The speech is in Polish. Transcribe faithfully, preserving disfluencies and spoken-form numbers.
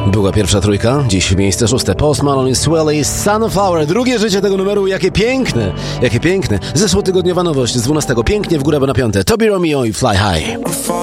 Była pierwsza trójka, dziś miejsce szóste. Post Malone i Swelly, Sunflower. Drugie życie tego numeru, jakie piękne, jakie piękne. Zeszłotygodniowa nowość z dwunastego. Pięknie w górę, bo na piąte. Tobi Romeo i Fly High.